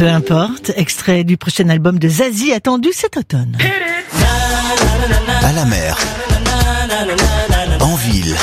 Peu importe, extrait du prochain album de Zazie attendu cet automne. À la mer, en ville,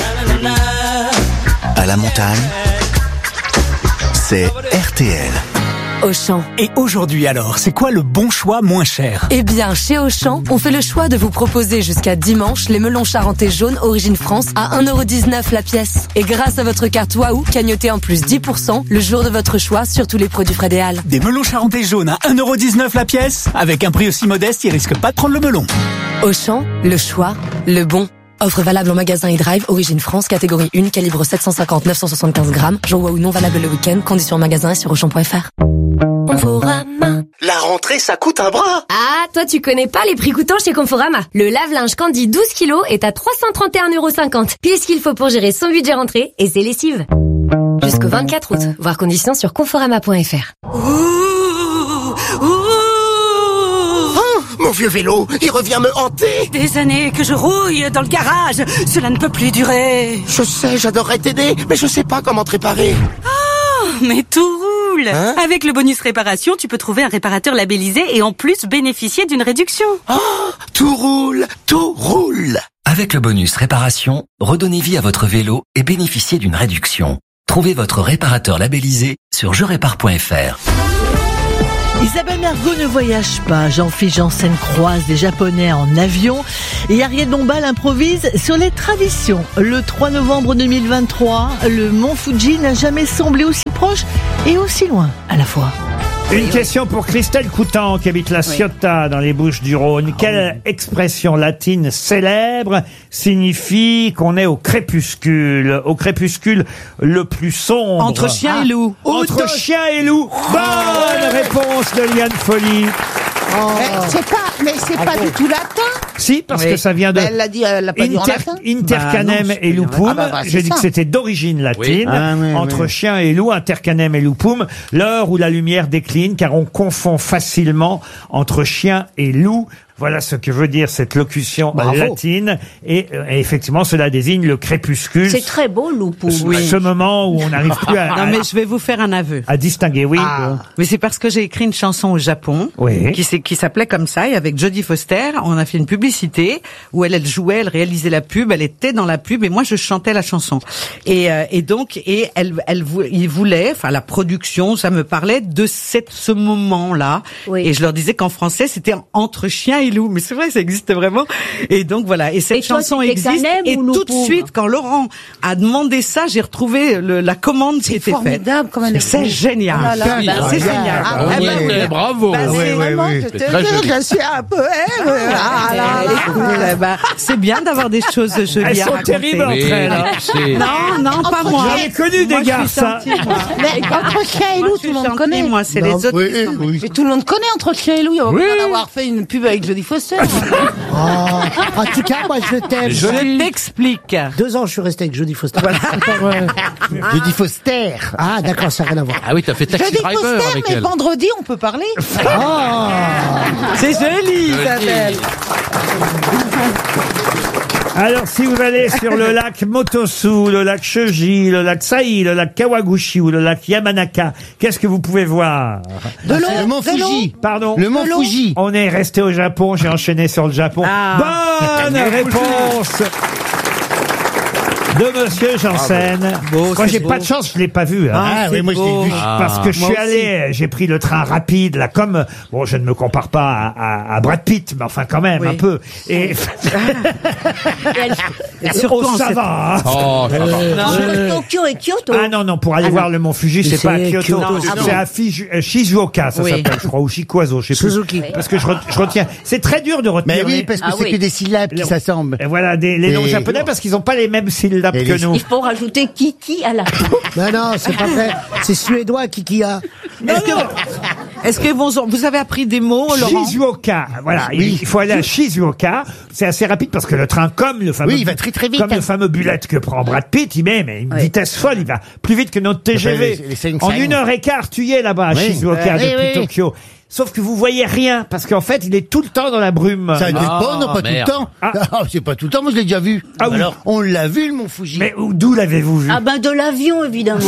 à la montagne, c'est RTL. Auchan. Et aujourd'hui alors, c'est quoi le bon choix moins cher? Eh bien, chez Auchan, on fait le choix de vous proposer jusqu'à dimanche les melons charentais jaunes Origine France à 1,19€ la pièce. Et grâce à votre carte Waouh, cagnotez en plus 10% le jour de votre choix sur tous les produits Fred et Al. Des melons charentais jaunes à 1,19€ la pièce? Avec un prix aussi modeste, ils risquent pas de prendre le melon. Auchan, le choix, le bon. Offre valable en magasin et drive, Origine France, catégorie 1, calibre 750-975 grammes. Jour Waouh non valable le week-end, conditions en magasin et sur Auchan.fr. Conforama. La rentrée, ça coûte un bras. Ah, toi tu connais pas les prix coûtants chez Conforama. Le lave-linge Candy 12 kilos est à 331,50€. Pile ce qu'il faut pour gérer son budget rentrée et ses lessives. Jusqu'au 24 août. Voir conditions sur conforama.fr. Mon vieux vélo, il revient me hanter. Des années que je rouille dans le garage. Cela ne peut plus durer. Je sais, j'adorerais t'aider, mais je sais pas comment te réparer. Oh, mais tout roule. Hein? Avec le bonus réparation, tu peux trouver un réparateur labellisé et en plus bénéficier d'une réduction. Oh, tout roule, tout roule. Avec le bonus réparation, redonnez vie à votre vélo et bénéficiez d'une réduction. Trouvez votre réparateur labellisé sur jerépare.fr. Isabelle Mergo ne voyage pas, Jean-Philippe Janssen croise des Japonais en avion et Ariel Dombal improvise sur les traditions. Le 3 novembre 2023, le mont Fuji n'a jamais semblé aussi proche et aussi loin à la fois. Une question pour Christelle Coutan qui habite la Ciotat dans les Bouches-du-Rhône. Quelle expression latine célèbre signifie qu'on est au crépuscule le plus sombre? Entre chien et loup. Entre chien et loup. Bonne réponse de Liane Folly. Mais c'est pas du tout latin. Si, parce que ça vient de Elle l'a dit, elle l'a pas dit en latin. intercanem Bah non, et lupum. c'est J'ai dit ça. que c'était d'origine latine. Oui. Entre chien et loup, intercanem et lupum. L'heure où la lumière décline, car on confond facilement entre chien et loup. Voilà ce que veut dire cette locution latine. Et effectivement, cela désigne le crépuscule. C'est très beau, Loupou. Ce moment où on n'arrive plus Non, mais je vais vous faire un aveu. à distinguer. Oui. Mais c'est parce que j'ai écrit une chanson au Japon Oui. qui s'appelait comme ça, et avec Jodie Foster, on a fait une publicité où elle jouait, elle réalisait la pub, elle était dans la pub et moi je chantais la chanson. Et donc il voulait, enfin la production, ça me parlait de ce moment-là. Oui. Et je leur disais qu'en français c'était entre chien et loup, mais c'est vrai, ça existe vraiment. Et donc voilà, et cette Et toi, chanson c'était existe. Canem Et ou tout de Loupou? suite, quand Laurent a demandé ça, j'ai retrouvé la commande qui était faite. Comme elle est C'est génial. Oh là là. Bah, c'est génial. bravo. C'est Vraiment, je te jure, je suis un poème. Ah là là. C'est bien d'avoir des choses jolies Elles à sont raconter. terribles entre elles. hein. Non, pas moi. J'en ai connu des Moi, je gars, suis ça. gentille, moi. Mais entre chien et loup, tout le monde connaît. Moi, c'est les autres. qui sont- Mais tout le monde connaît entre chien et loup. Il y a besoin d'avoir fait une pub avec Jodie Foster. En tout cas, moi, je t'aime. Je t'explique. 2 ans, je suis resté avec Jodie Foster. Jodie Foster. Ah, d'accord, ça n'a rien à voir. Ah oui, t'as fait Taxi Jodie Driver Foster, avec mais elle. vendredi, on peut parler. C'est joli, Isabelle. Alors, si vous allez sur le lac Motosu, le lac Shoji, le lac Sai, le lac Kawaguchi ou le lac Yamanaka, qu'est-ce que vous pouvez voir? Le mont Fuji. Pardon. Le mont Fuji. On est resté au Japon, j'ai enchaîné sur le Japon. Bonne réponse de Monsieur Janssen. Moi, j'ai pas de chance, je l'ai pas vu. hein. Ah, oui, moi, je l'ai vu. Parce que je suis allé, j'ai pris le train rapide, là, comme, bon, je ne me compare pas à Brad Pitt, mais enfin, quand même, un peu. Et, surtout en ça cette- va, hein. Oh, ça va. Tokyo et Kyoto. Ah non, pour aller voir le mont Fuji, c'est pas à Kyoto. Kyoto, C'est à Shizuoka, ça Oui. s'appelle, je crois, ou Shikuazo, je sais plus. Suzuki. Parce que je retiens. C'est très dur de retenir. Mais oui, les- parce que c'est que des syllabes qui s'assemblent. Et voilà, les noms Et- japonais, parce qu'ils n'ont pas les mêmes syllabes Et que les- nous. Il faut rajouter Kiki à la fin. Non, non, c'est pas vrai. C'est suédois, Kikia. Est-ce que vous avez appris des mots, Laurent? Shizuoka, voilà, il faut aller à Shizuoka. C'est assez rapide parce que le train, comme le fameux, Oui, il va très, très vite. comme le fameux bullet que prend Brad Pitt, il met mais une vitesse folle, il va plus vite que notre TGV. Les cinq En cinq. 1h15, tu y es là-bas à Oui. Shizuoka Oui, depuis oui. Tokyo. Sauf que vous voyez rien, parce qu'en fait, il est tout le temps dans la brume. Ça dépend, non, pas tout le temps. Ah. C'est pas tout le temps, moi je l'ai déjà vu. Ah oui. Alors, on l'a vu, le Mont Fuji. Mais d'où l'avez-vous vu? Ah ben de l'avion, évidemment.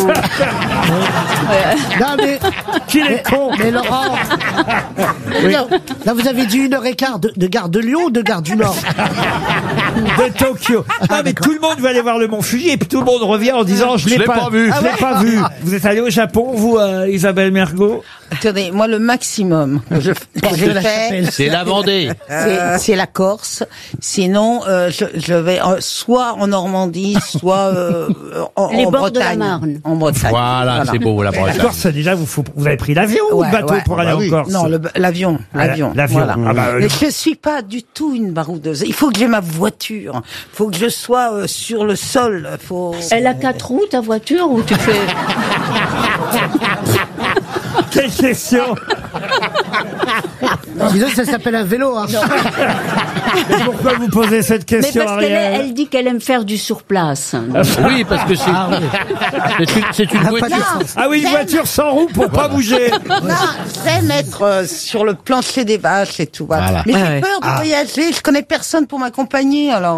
Non, mais... Qu'il est con. Mais Laurent... Là, vous avez dit 1h15 de gare de Lyon ou de gare du Nord? De Tokyo. Non, mais tout le monde veut aller voir le Mont Fuji, et puis tout le monde revient en disant je l'ai pas vu. Je l'ai pas vu. Vous êtes allé au Japon, vous, Isabelle Mergo? Attendez, moi, le maximum que je fais, c'est la Vendée. C'est la Corse. Sinon, je vais soit en Normandie, soit en Les bords de la Bretagne. Marne. En Bretagne. Voilà, c'est beau, la La Bretagne. Corse, déjà, vous avez pris l'avion ou le bateau pour aller en Corse? Non, l'avion. L'avion. L'avion. Ah bah, Mais je suis pas du tout une baroudeuse. Il faut que j'ai ma voiture. Il faut que je sois sur le sol. Elle a 4 roues, ta voiture, ou tu fais... Quelle question! Disons que ça s'appelle un vélo. Hein. Mais pourquoi vous posez cette Mais question, parce qu'elle Ariel? elle dit qu'elle aime faire du surplace. Oui, parce que c'est une voiture. Ah oui, une voiture sans roue pour pas bouger. Non, j'aime être sur le plancher des vaches et tout. Voilà. Mais j'ai peur de voyager. Je connais personne pour m'accompagner. Alors.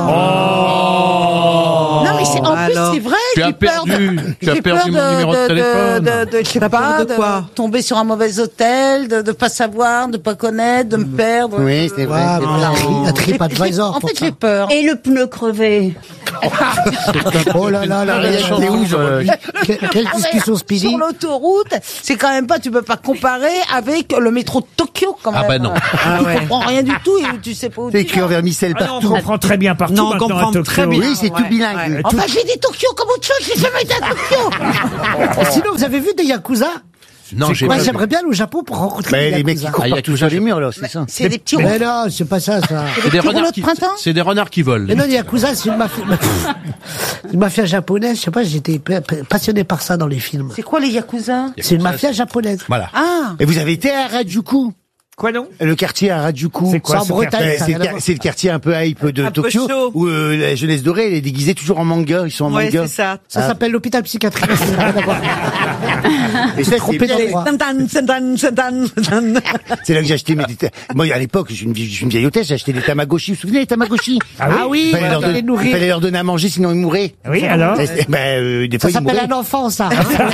Non, mais en plus c'est vrai. Tu as perdu mon numéro de téléphone. Je sais pas, de tomber sur un mauvais hôtel, de pas savoir, de pas connaître, de me perdre. Oui, c'est vrai. Un TripAdvisor. En fait, j'ai peur. Et le pneu crevé. Oh là là là, t'es où aujourd'hui? Quelle discussion speedy? Sur l'autoroute, c'est quand même pas, tu peux pas comparer avec le métro de Tokyo quand même. Ah bah non. Tu comprends rien du tout et tu sais pas où C'est écrit en vermicelle Ah non, on partout. comprend très bien partout. Non, on maintenant, comprend à Tokyo. très bien. Oui, c'est tout bilingue. Enfin, j'ai dit Tokyo comme autre chose, j'ai jamais été à Tokyo. Sinon, vous avez vu des Yakuza? Non, j'ai Moi, pas. j'aimerais bien aller au Japon pour rencontrer Mais des les mecs qui Yakuza. courent partout sur les murs, là, c'est ça. C'est des petits Mais non, c'est pas ça. C'est des renards rouleaux de qui, printemps c'est des renards qui volent. Mais non, les Yakuza, c'est une mafia japonaise. Je sais pas, j'étais passionné par ça dans les films. C'est quoi les Yakuza? C'est une mafia japonaise. Voilà. Ah. Et vous avez été à Harajuku? Quoi non? Le quartier à Harajuku. C'est quoi, en ce Bretagne, quartier ça, rien à voir. C'est le quartier un peu hype de Un peu Tokyo, chaud. où la jeunesse dorée, elle est déguisée toujours en manga, ils sont en Ouais, manga. c'est ça. Ça s'appelle l'hôpital psychiatrique. Ça n'a rien à voir. Et ça, c'est Trompé bien. d'endroit. C'est là que j'ai acheté mes... Moi, à l'époque, je suis une vieille hôtesse, j'ai acheté des Tamagotchi. Vous vous souvenez des Tamagotchi? Ah oui, Il fallait leur donner à manger, sinon ils mouraient. Oui, alors? Des Ça fois, ils s'appelle mouraient. un enfant, ça.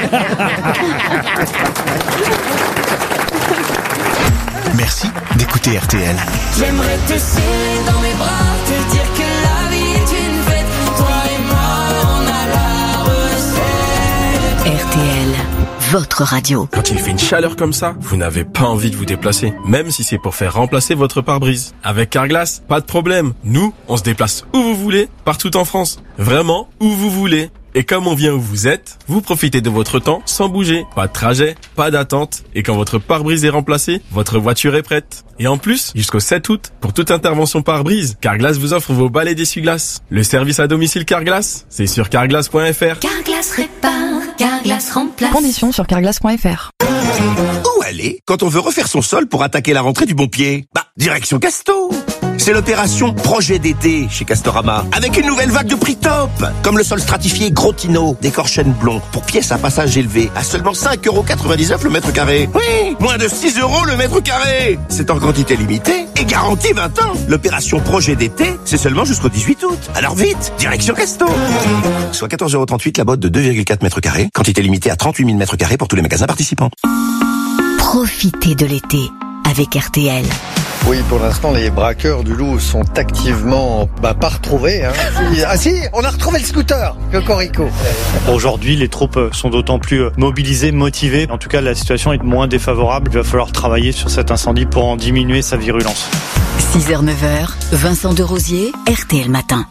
Merci d'écouter RTL. J'aimerais te serrer dans mes bras, te dire que la vie est une fête. Toi et moi, on a la recette. RTL, votre radio. Quand il fait une chaleur comme ça, vous n'avez pas envie de vous déplacer, même si c'est pour faire remplacer votre pare-brise. Avec Carglass, pas de problème. Nous, on se déplace où vous voulez, partout en France. Vraiment, où vous voulez. Et comme on vient où vous êtes, vous profitez de votre temps sans bouger. Pas de trajet, pas d'attente. Et quand votre pare-brise est remplacé, votre voiture est prête. Et en plus, jusqu'au 7 août, pour toute intervention pare-brise, Carglass vous offre vos balais d'essuie-glace. Le service à domicile Carglass, c'est sur carglass.fr. Carglass répare, Carglass remplace. Conditions sur carglass.fr. Où aller quand on veut refaire son sol pour attaquer la rentrée du bon pied? Direction Casto. C'est l'opération Projet d'été chez Castorama, avec une nouvelle vague de prix top, comme le sol stratifié Grotino, décor chêne blond, pour pièces à passage élevé, à seulement 5,99 € le mètre carré. Oui, moins de 6 € le mètre carré. C'est en quantité limitée et garantie 20 ans. L'opération Projet d'été, c'est seulement jusqu'au 18 août. Alors vite, direction Casto. Soit 14,38 € la botte de 2,4 mètres carrés, quantité limitée à 38 000 mètres carrés pour tous les magasins participants. Profitez de l'été avec RTL. Oui, pour l'instant, les braqueurs du loup sont activement pas retrouvés. Hein. Ah si, on a retrouvé le scooter, Cocorico. Aujourd'hui, les troupes sont d'autant plus mobilisées, motivées. En tout cas, la situation est moins défavorable. Il va falloir travailler sur cet incendie pour en diminuer sa virulence. 6h, 9h, Vincent Derosier, RTL Matin.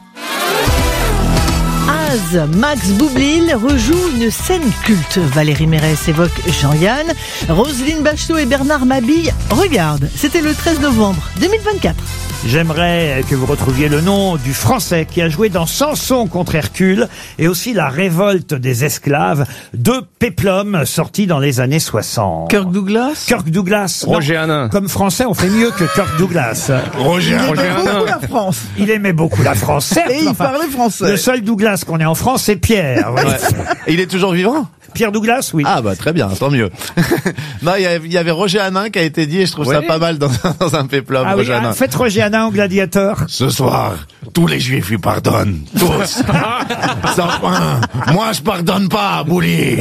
Max Boublil rejoue une scène culte. Valérie Mérès évoque Jean-Yann. Roselyne Bachelot et Bernard Mabille regardent. C'était le 13 novembre 2024. J'aimerais que vous retrouviez le nom du Français qui a joué dans Samson contre Hercule et aussi La Révolte des esclaves, deux péplums sortis dans les années 60. Kirk Douglas? Kirk Douglas. Roger non. Hanin. Comme Français, on fait mieux que Kirk Douglas. Il aimait beaucoup la France. Il aimait beaucoup la France, certes. Et il parlait français. Le seul Douglas qu'on ait en France, c'est Pierre. Ouais. Et il est toujours vivant? Pierre Douglas, oui. Ah bah très bien, tant mieux. Non, il y avait Roger Hanin qui a été dit et je trouve ça pas mal dans un péplum. Ah oui, faites Roger Hanin en gladiateur. Ce soir, tous les juifs lui pardonnent. Tous. Sans fin. Moi, je pardonne pas, Bouli.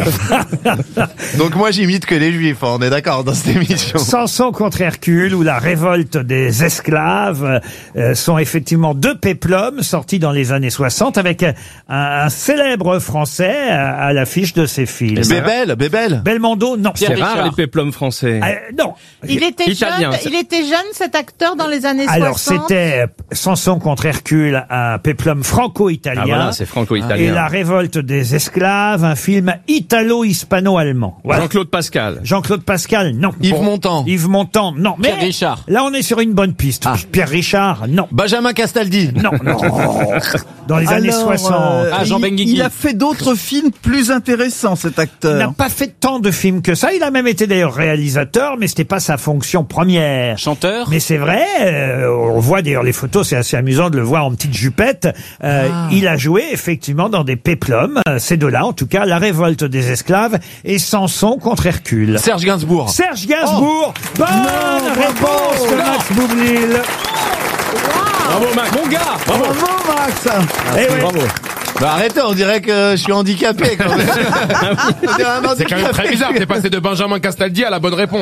Donc moi, j'imite que les juifs, on est d'accord dans cette émission. Samson contre Hercule ou la révolte des esclaves sont effectivement deux péplums sortis dans les années 60 avec un célèbre français à l'affiche de ces films. Bébel. Belmondo, non. C'est rare les péplums français. Non. Il était Italien, jeune, cet acteur, dans les années 60. Alors, c'était Samson contre Hercule, un péplum franco-italien. Ah voilà, c'est franco-italien. Et la révolte des esclaves, un film italo-hispano-allemand. Voilà. Jean-Claude Pascal. Jean-Claude Pascal, non. Yves Montand, non. Pierre Mais Richard. là, on est sur une bonne piste. Pierre Richard, non. Benjamin Castaldi. Non. Dans les années 60. Jean Benguigui. Il a fait d'autres films plus intéressants, cet acteur. Il n'a pas fait tant de films que ça. Il a même été d'ailleurs réalisateur, mais c'était pas sa fonction première. Chanteur. Mais c'est vrai, on voit d'ailleurs les photos, c'est assez amusant de le voir en petite jupette. Il a joué effectivement dans des péplums, ces deux-là, en tout cas, la révolte des esclaves et Samson contre Hercule. Serge Gainsbourg. Bonne réponse de Max Boublil. Bravo Max. Mon gars. Bravo Max. Bravo. Bah arrêtez, on dirait que je suis handicapé quand même. C'est quand même très bizarre, t'es passé de Benjamin Castaldi à la bonne réponse.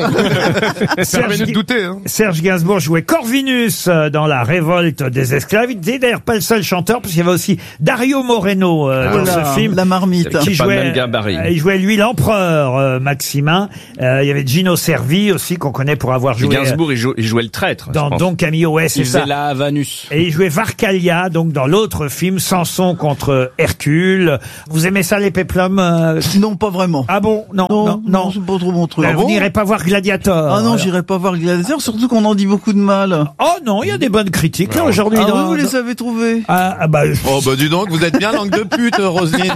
Ça permet de douter. Hein. Serge Gainsbourg jouait Corvinus dans la révolte des esclaves. Il n'était d'ailleurs pas le seul chanteur, parce qu'il y avait aussi Dario Moreno dans ce film. La marmite. Qui jouait, il jouait lui l'empereur Maximin. Il y avait Gino Servi aussi, qu'on connaît pour avoir joué... Gainsbourg, il jouait le traître. Dans Don Camillo, ouais, c'est ça. Il faisait la Havanus. Et il jouait Varkalia, donc dans l'autre film, Samson contre Hercule. Vous aimez ça, les péplums Non, pas vraiment. Ah bon? Non. C'est pas trop mon truc. Vous n'irez pas voir Gladiator? Ah non, j'irai pas voir Gladiator, surtout qu'on en dit beaucoup de mal. Oh non, il y a des bonnes critiques là aujourd'hui. Ah oui, vous les avez trouvées? Oh bah dis donc, vous êtes bien langue de pute, Roselyne.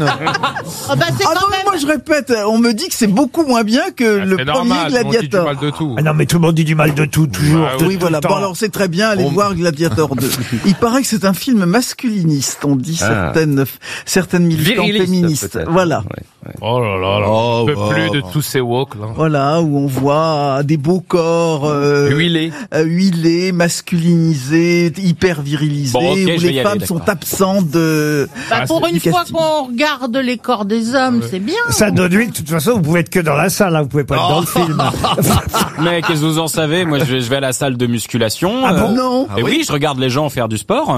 Moi je répète, on me dit que c'est beaucoup moins bien que le premier Gladiator. On dit du mal de tout. Ah non, mais tout le monde dit du mal de tout, toujours. Oui, voilà. Bon, alors c'est très bien, allez voir Gladiator 2. Il paraît que c'est un film masculiniste, on dit certaines militantes féministes. Voilà. Oh là là, on peut plus de tous ces woke là. Voilà, où on voit des beaux corps huilés, masculinisés, hyper virilisés, où les femmes sont absentes de... pour une fois qu'on regarde les corps des hommes, c'est bien. Ça déduit que de toute façon, vous pouvez être que dans la salle, hein, vous pouvez pas être dans le film. Mais qu'est-ce que vous en savez? Moi, je vais à la salle de musculation. Ah bon? Non. Et oui, je regarde les gens faire du sport.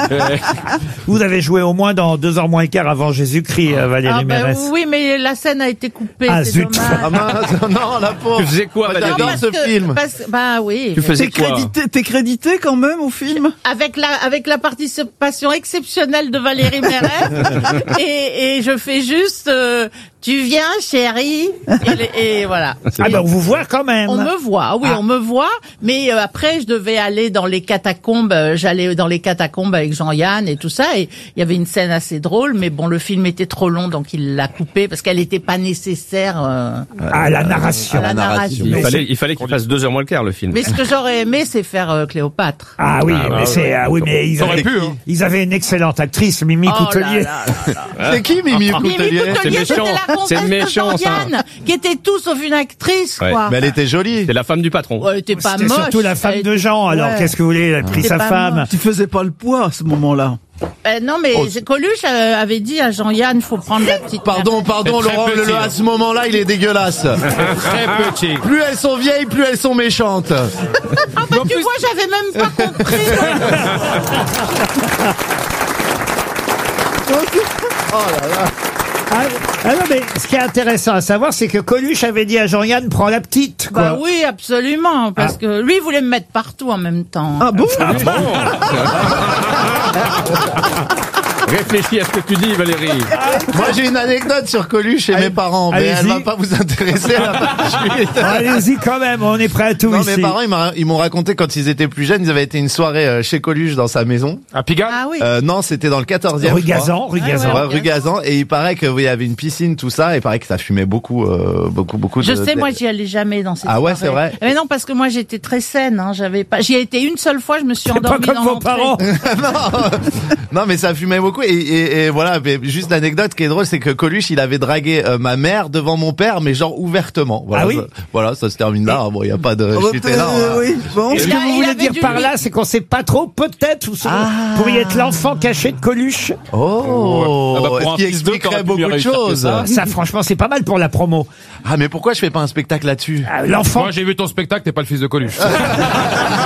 Vous avez joué au moins dans 2 heures moins le quart avant Jésus-Christ, Valérie Mérès. Oui, mais la scène a été coupée. Ah c'est zut. dommage. Non, la pauvre. Tu faisais quoi, Valérie? J'adore ce film. Bah oui. Tu faisais quoi? T'es crédité quand même au film? Avec la participation exceptionnelle de Valérie Mérès. et je fais juste, tu viens, chérie. Et voilà. Ah ben on vous voit quand même. On me voit, oui, on me voit. Mais après, je devais aller dans les catacombes. J'allais dans les catacombes avec Jean-Yann et tout ça. Et il y avait une scène assez drôle. Mais bon, le film était trop long, donc il l'a coupé parce qu'elle n'était pas nécessaire. À la narration. À la narration. Il fallait qu'il fasse 2 heures moins le quart, le film. Mais ce que j'aurais aimé, c'est faire Cléopâtre. Ah oui, mais ils avaient une excellente actrice, Mimi Coutelier. C'est qui Mimi Coutelier? C'est méchant. C'est méchant, ça. Qui était tout sauf une actrice, quoi. Mais elle était jolie. C'est la femme du patron. Ouais, elle était pas C'était moche. surtout la femme de Jean, alors qu'est-ce que vous voulez? Elle a pris sa femme. Tu faisais pas le poids à ce moment-là. Non, mais Coluche avait dit à Jean-Yann, faut prendre la petite... Pardon, Laurent, à ce moment-là, il est dégueulasse. Très petit. Plus elles sont vieilles, plus elles sont méchantes. Tu vois, j'avais même pas compris. Oh là là. Ah non, mais ce qui est intéressant à savoir, c'est que Coluche avait dit à Jean-Yann, prends la petite, quoi. Bah oui, absolument, parce que lui, il voulait me mettre partout en même temps. Ah bon? Réfléchis à ce que tu dis, Valérie. Moi, j'ai une anecdote sur Coluche et mes parents, mais elle va pas vous intéresser. Allez-y quand même, on est prêt à tout ici. Mes parents, ils m'ont raconté quand ils étaient plus jeunes, ils avaient été une soirée chez Coluche dans sa maison. À Pigalle? Ah oui. Non, c'était dans le 14e. Rue Gazan. Rue Gazan. Et il paraît qu'il y avait une piscine, tout ça, et il paraît que ça fumait beaucoup. Je sais, moi, j'y allais jamais dans ces Ah ouais, soirées. c'est vrai. Mais non, parce que moi, j'étais très saine, j'y ai été une seule fois, je me suis endormie pas comme dans vos l'entrée. parents. Non, mais ça fumait beaucoup. beaucoup. Et voilà, mais juste l'anecdote qui est drôle, c'est que Coluche, il avait dragué ma mère devant mon père, mais genre ouvertement. Voilà, Ah oui. Ça se termine là. Bon, il y a pas de. J'étais là. Oui, bon. Et ce que vous voulez dire par là, c'est qu'on sait pas trop, peut-être, vous pourriez être l'enfant caché de Coluche. Oh, Ah bah, pour ce un qui fils d'eux, expliquerait t'aurais pu mieux beaucoup de réussir que choses. ça. Franchement, c'est pas mal pour la promo. Ah, mais pourquoi je fais pas un spectacle là-dessus? L'enfant. Moi, j'ai vu ton spectacle, t'es pas le fils de Coluche.